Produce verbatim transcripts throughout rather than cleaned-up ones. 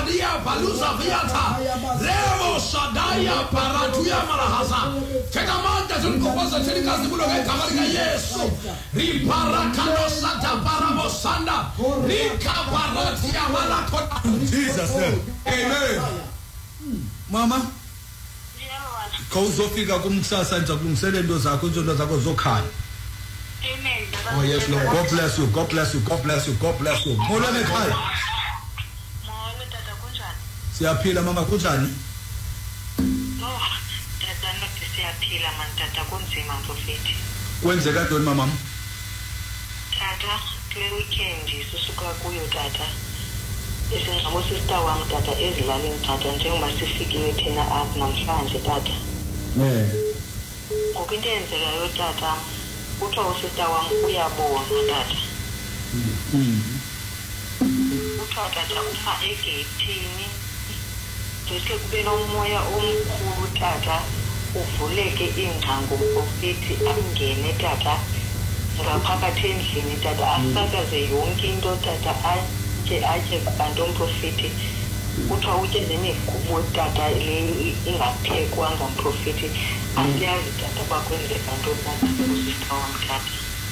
Shadia Baluza Viata Remo Shadaya Paratuya Marahasa Tekamanta Tunkosa Cherikas Buloga Kamarga Yesu Riparakano Santa Paramosanda Rika Paratia Malakota Jesus name. Amen. Mama Kawuzofika kumsasa nje kulungisela into zakho into zakho zokhaya. Amen. Oh yes Lord. God bless you. God bless you. God bless you. God bless you. Molweni ekhaya. Molo tata kunjani? Siyaphila mama kunjani? No, tata nathi siyaphila man tata kunzima mfowethu. Kwenzeka ntoni mama? Tata, kule weekend sisuka kuyo tata. Isingabo sister wami tata ezilalini tata njengoba sifikile thina apha namhlanje tata. Eh. Ngokunto eyenzekayo tata, uthiwa usister wami uyabona tata. Mhm. Uthiwa tata ufa egeyithini. Bese kube nomoya omkhulu tata, uvuleke ingcango mfowethu angene tata. Ngaphakathi endlini tata asakaze yonke into tata aje aje bantu umprofeti uthiwa utye nemigubo tata le ingaphekwanga umprofeti asiyazi tata bakwenzeka ntoni usista wam tata.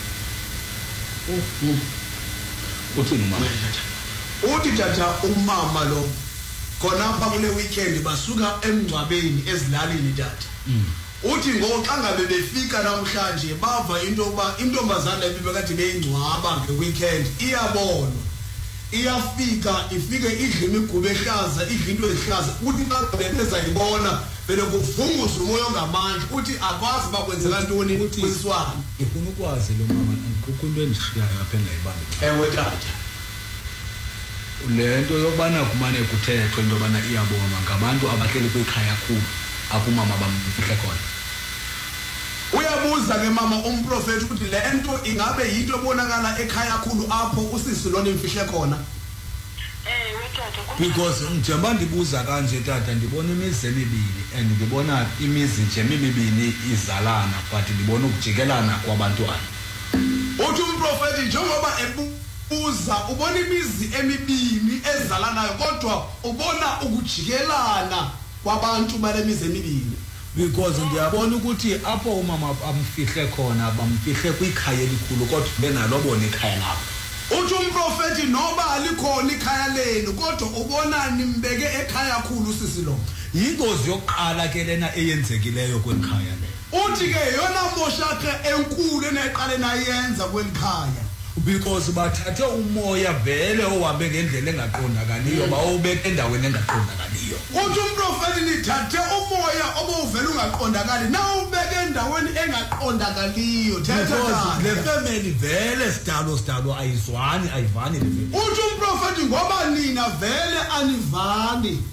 Uthini mama? Uthi tata umama lo khonapha kule weekend basuka emngcwabeni ezilalini tata. Uthi ngoxa ngabe befika namhlanje bava into oba intombazana ebibekade beyingcwaba ngeweekend iyabona iyafika ifike idla imigubo ehlaza idla into ehlaza uthi babebeza ibona vele kuvunguza umoya ongamandla uthi akwazi bakwenzela ntoni kwiswana. Ngifuna ukwazi lo mama kukho into endishiyayo apha engayibambi. Ewe tata. Le nto yobana kumane kuthethwe into yobana iyabonwa ngabantu abahleli kwikhaya khulu akumama bamfihle khona. Uyabuza ke mama umprofeti ukuthi le nto ingabe yinto ebonakala ekhaya khulu apho usisi lona imfihle khona. Eh wetata Because njengoba ndibuza kanje tata ndibona imizi emibili and ndibona imizi nje emibili izalana but ndibona ukujikelana kwabantwana. Uthi umprofeti njengoba ebuza ubona imizi emibili ezalanayo kodwa ubona ukujikelana kwabantu bale mizi emibili. Because ndiyabona ukuthi apho umama amfihle khona bamfihle kwikhaya elikhulu kodwa benalobona ikhaya lapho. Uthi umprofeti noba alikhona ikhaya lenu kodwa ubona nimbeke ekhaya khulu sisi lo. Yingozi yokuqala ke lena eyenzekileyo kwekhaya le. Uthi ke yona moshakhe enkulu eneqale nayenza kwelikhaya. Because bathathe umoya vele ohambe ngendlela engaqondakaliyo bawubeka endaweni engaqondakaliyo. Uthi umprofeti nithathe umoya obuvela ungaqondakali nawubeka endaweni engaqondakaliyo. Thetha le family vele sidalo sidalo ayizwani ayivani le family. Uthi umprofeti ngoba nina vele anivani.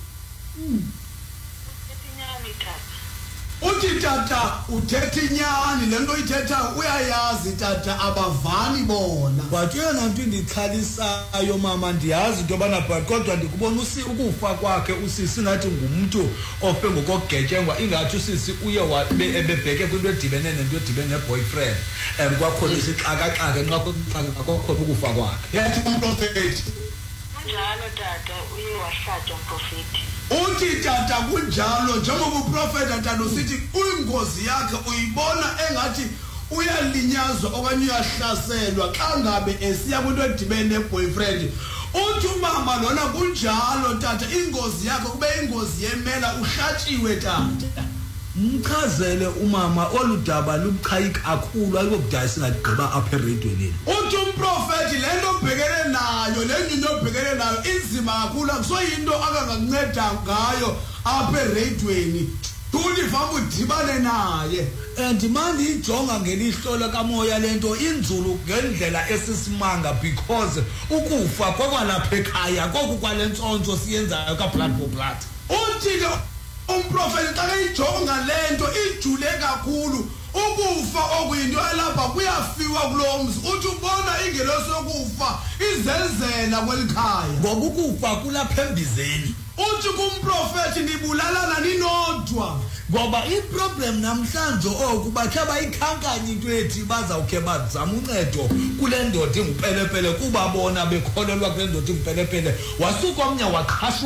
Uthi tata uthetha inyani lento ithetha uyayazi tata abavani bona. But yena nto indichalisayo mama ndiyazi into yobana but kodwa ndikubona usi ukufa kwakhe usisi ngathi ngumuntu ofe ngokogetyengwa ingathi usisi uye wabe ebebheke kwinto edibene nento edibene neboyfriend and kwakhona isixakaxaka nxa kwakhona ukufa kwakhe. Yathi umprofeti njalo tata uye wahlatywa umprofeti. Uthi tata kunjalo njengoba uprofeti tata usithi uyingozi yakhe uyibona engathi uyalinyazwa okanye uyahlaselwa xa ngabe esiya kwinto edibene neboyfriend. Uthi umama lona kunjalo tata ingozi yakhe kube ingozi yemela uhlatshiwe tata. Mchazele umama oludaba lubuchayi kakhulu ayibokudala singadigqiba apha eredweni. Uthi umprofeti lento obhekene nayo lenyinto obhekene nayo inzima kakhulu akusoyinto akanganceda ngayo apha eredweni. Thuli vama udibane naye. And manje ijonga ngelihlo kamoya lento inzulu ngendlela esisimanga because ukufa kwakwalapha ekhaya koku kwalentsonto siyenzayo ka blood for blood. Uthi ke umprofeti xa eyijonga lento ijule kakhulu ukufa okuyinto yalapha kuyafiwa kulomzi. Uthi ubona ingelosi yokufa izenzela kwelikhaya ngoba ukufa kulapha embizeni. Uthi kumprofeti nibulalana ninodwa ngoba iproblem namhlanje oku bakhe bayikhankanya into ethi bazawukhe bazama uncedo kule ndoda ingupelepele kuba bona bekholelwa kule ndoda ingupelepele wasuka omnye waqhasha